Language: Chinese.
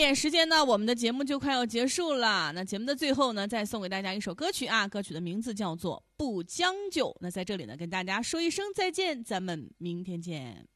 眼时间呢，我们的节目就快要结束了。那节目的最后呢，再送给大家一首歌曲啊，歌曲的名字叫做《不将就》。那在这里呢，跟大家说一声再见，咱们明天见。